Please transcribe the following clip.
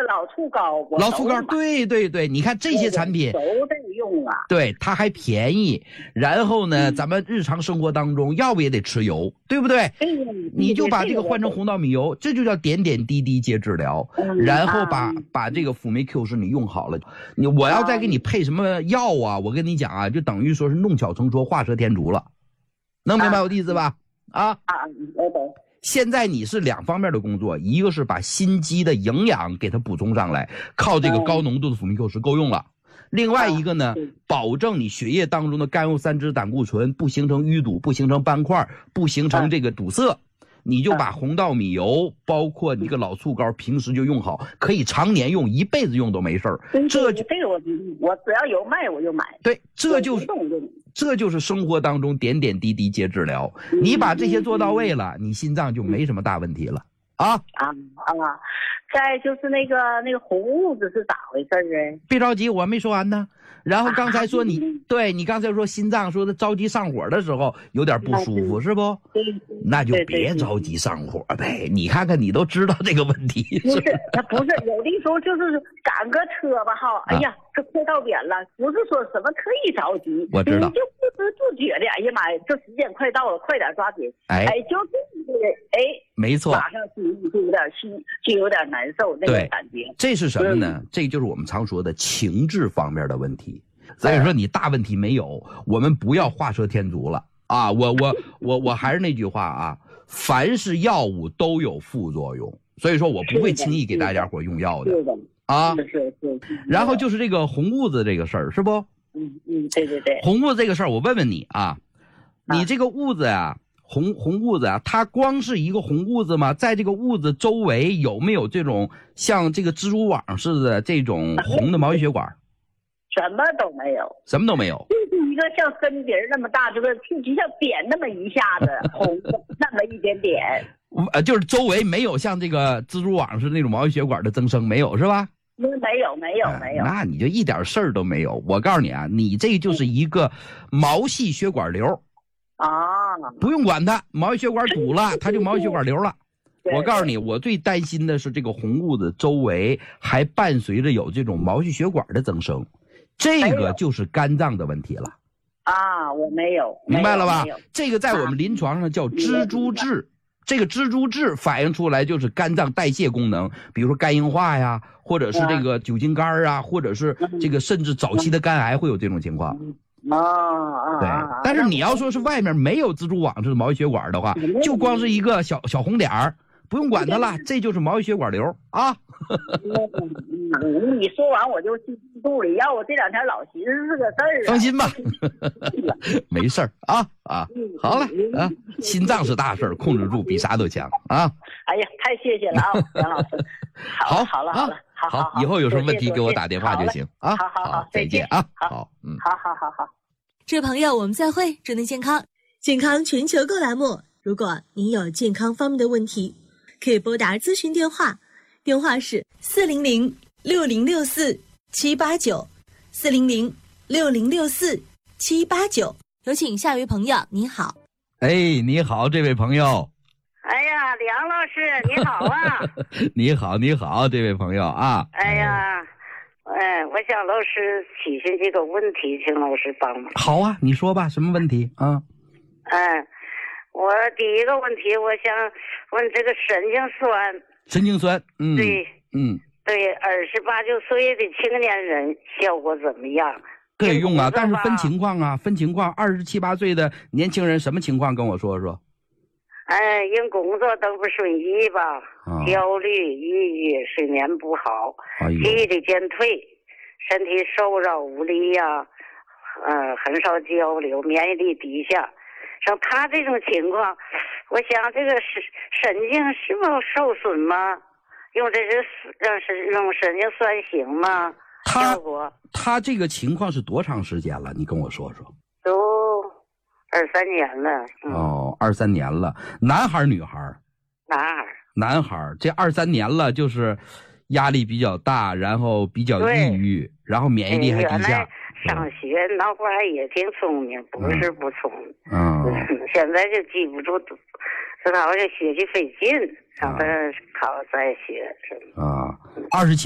老醋膏， 老醋膏，对对对，你看这些产品都得用啊。 对，它还便宜，然后呢，咱们日常生活当中要不也得吃油，对不对？你就把这个换成红稻米油，这就叫点点滴滴接治疗。然后把这个辅酶 Q10你用好了，我要再给你配什么药啊？我跟你讲啊，就等于说是弄巧成拙，画蛇添足了，能明白我的意思吧？ 我懂。 现在你是2方面的工作，一个是把心肌的营养给它补充上来，靠这个高浓度的辅酶 Q10够用了。另外一个呢，保证你血液当中的甘油三酯胆固醇不形成淤堵，不形成斑块，不形成这个堵塞。你就把红稻米油，包括你这个老醋膏，平时就用好，可以常年用，一辈子用都没事儿。这个我只要有卖我就买。 对，这就是生活当中点点滴滴接治疗。你把这些做到位了，你心脏就没什么大问题了啊。 再就是那个红痦子是咋回事呢？ 别着急，我没说完呢。然后刚才说你刚才说心脏说的着急上火的时候有点不舒服是不？那就别着急上火呗。你看看你都知道这个问题。 不是有的时候就是赶个车吧哈，哎呀，这快到点了，不是说什么特意着急， 我知道， 你就不知不觉的，哎呀妈呀，这时间快到了，快点抓紧， 没错， 马上就有点心，就有点难受那个感觉。 这是什么呢？这就是我们常说的情志方面的问题。所以说你大问题没有，我们不要画蛇添足了啊！我还是那句话啊，凡是药物都有副作用，所以说我不会轻易给大家伙用药的啊。 是。 然后就是这个红痦子这个事儿，是不？ 对。 红痦子这个事儿，我问问你啊，你这个痦子呀，红痦子啊，它光是一个红痦子吗？在这个痦子周围有没有这种像这个蜘蛛网似的这种红的毛细血管？ 什么都没有， 什么都没有， 就是一个像根鼻那么大，就是就像点那么一下子红的那么一点点。 就是周围没有像这个蜘蛛网似的那种毛细血管的增生，没有是吧？ 没有。 那你就一点事儿都没有。我告诉你啊，你这就是一个毛细血管瘤不用管它，毛细血管堵了，它就毛细血管瘤了。我告诉你，我最担心的是这个红痦子周围还伴随着有这种毛细血管的增生。这个就是肝脏的问题了我没有， 明白了吧？这个在我们临床上叫蜘蛛痣，这个蜘蛛痣反映出来就是肝脏代谢功能，比如说肝硬化呀，或者是这个酒精肝啊，或者是这个甚至早期的肝癌会有这种情况。对，但是你要说是外面没有蜘蛛网似的毛细血管的话，就光是一个小红点儿，不用管它了，这就是毛细血管瘤啊。 你说完我就记住了，要我这2天老寻思是个事儿。 放心吧，没事儿啊。好了啊，心脏是大事儿，控制住比啥都强啊。 哎呀，太谢谢了啊，杨老师。好了， 好，以后有什么问题给我打电话就行啊。 好， 再见啊。 好。 这位朋友，我们再会，祝您健康。健康全球购栏目，如果您有健康方面的问题，可以拨打咨询电话，电话是400-6064-789，400-6064-789。有请下一位朋友，你好。 你好，这位朋友。 哎呀，梁老师你好啊。 你好，这位朋友啊。 哎呀，我想老师提醒几个问题，请老师帮忙。 好啊，你说吧，什么问题啊？ 我第一个问题，我想问这个神经酸，对，28、9岁的青年人效果怎么样？ 可以用啊，但是分情况27、8岁的年轻人什么情况跟我说说。 因工作都不顺意吧，焦虑、抑郁、睡眠不好，记忆力减退，身体瘦弱无力呀，很少交流，免疫力低下。像他这种情况，我想这个神经是否受损吗？用神经酸行吗？ 他这个情况是多长时间了？你跟我说说。 都23年了。 23年了。男孩女孩？男孩。这23年了，就是压力比较大，然后比较抑郁，然后免疫力还低下。 上学脑瓜也挺聪明，不是不聪明。现在就记不住，知道这学习费劲，让他考再学。27